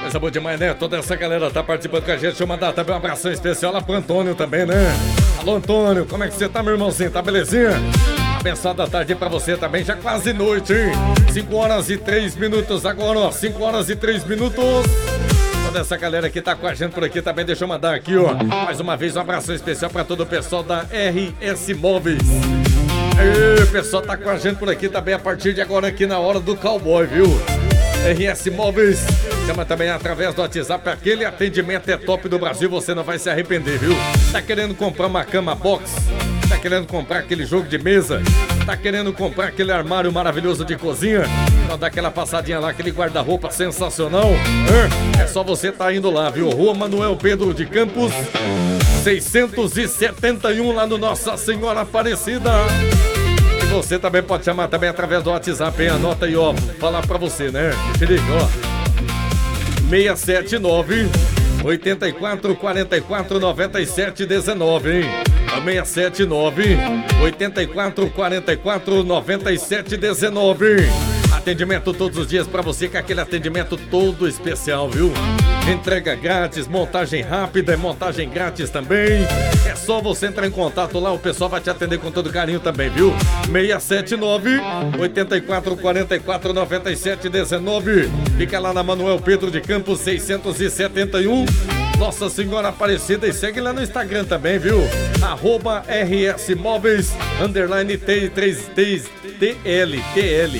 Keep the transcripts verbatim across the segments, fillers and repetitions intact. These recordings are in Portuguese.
Coisa boa demais, né? Toda essa galera tá participando com a gente. Deixa eu mandar também um abração especial lá pro Antônio também, né? Alô, Antônio, como é que você tá, meu irmãozinho? Tá belezinha? Abençoada tarde pra você também, já quase noite, hein? cinco horas e três minutos agora, ó. cinco horas e três minutos. Toda essa galera que tá com a gente por aqui também, deixa eu mandar aqui, ó. Mais uma vez um abração especial pra todo o pessoal da R S Móveis. Ei, o pessoal tá com a gente por aqui também a partir de agora aqui na hora do cowboy, viu? R S Móveis, chama também através do WhatsApp, aquele atendimento é top do Brasil, você não vai se arrepender, viu? Tá querendo comprar uma cama box? Tá querendo comprar aquele jogo de mesa? Tá querendo comprar aquele armário maravilhoso de cozinha? Então dá aquela passadinha lá, aquele guarda-roupa sensacional. É, é só você tá indo lá, viu? Rua Manuel Pedro de Campos, seiscentos e setenta e um, lá no Nossa Senhora Aparecida. E você também pode chamar também através do WhatsApp, hein? Anota aí, ó, vou falar pra você, né? Felipe, ó. seis sete nove, oito quatro, quatro quatro, nove sete um nove, hein? seis sete nove, oito quatro, quatro quatro, nove sete um nove. Atendimento todos os dias pra você, com aquele atendimento todo especial, viu? Entrega grátis, montagem rápida e montagem grátis também. É só você entrar em contato lá, o pessoal vai te atender com todo carinho também, viu? seis sete nove, oito quatro, quatro quatro, nove sete um nove. Fica lá na Manuel Pedro de Campos, seiscentos e setenta e um. Nossa Senhora Aparecida, e segue lá no Instagram também, viu? Arroba R S Móveis, underline T três T L, T L.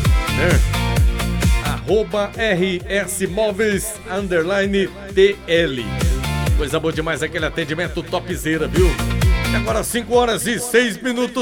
É. Arroba R S Móveis, underline T L. Coisa boa demais, aquele atendimento topzera, viu? E agora cinco horas e seis minutos.